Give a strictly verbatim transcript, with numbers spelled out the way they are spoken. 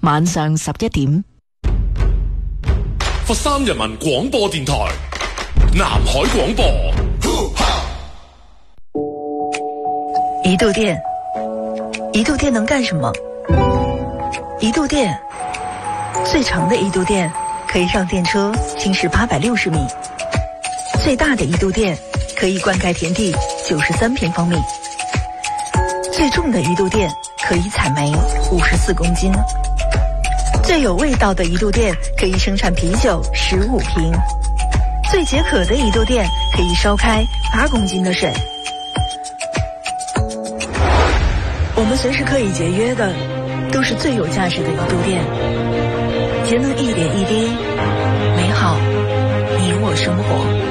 晚上十一點。 佛山人民廣播電台南海廣播。 移度電，移度電能幹什麼？移度電，最長的移度電可以讓電車行駛八百六十米，最大的移度電可以灌溉田地九十三平方米，最重的移度電可以採煤五十四公斤，最有味道的移度電可以生產啤酒十五瓶，最解渴的移度電可以燒開八公斤的水。我們隨時可以節約的都是最有價值的移度電，節能一點一滴，美好你我生活。